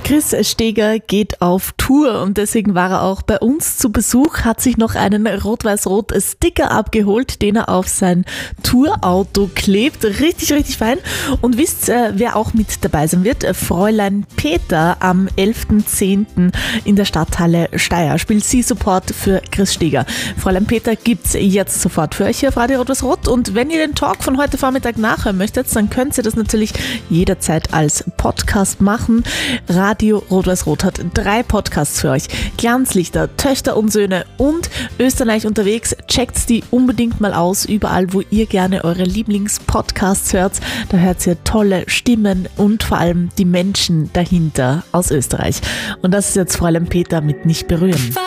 Chris Steger geht auf Tour und deswegen war er auch bei uns zu Besuch, hat sich noch einen Rot-Weiß-Rot-Sticker abgeholt, den er auf sein Tourauto klebt. Richtig, richtig fein. Und wisst, wer auch mit dabei sein wird? Fräulein Peter am 11.10. in der Stadthalle Steyr spielt sie Support für Chris Steger. Fräulein Peter gibt's jetzt sofort für euch hier auf Radio Rot-Weiß-Rot. Und wenn ihr den Talk von heute Vormittag nachhören möchtet, dann könnt ihr das natürlich jederzeit als Podcast machen. Radio Rot-Weiß-Rot hat 3 Podcasts für euch. Glanzlichter, Töchter und Söhne und Österreich unterwegs. Checkt die unbedingt mal aus, überall, wo ihr gerne eure Lieblingspodcasts hört. Da hört ihr tolle Stimmen und vor allem die Menschen dahinter aus Österreich. Und das ist jetzt Fräulein Peter mit Nicht berühren.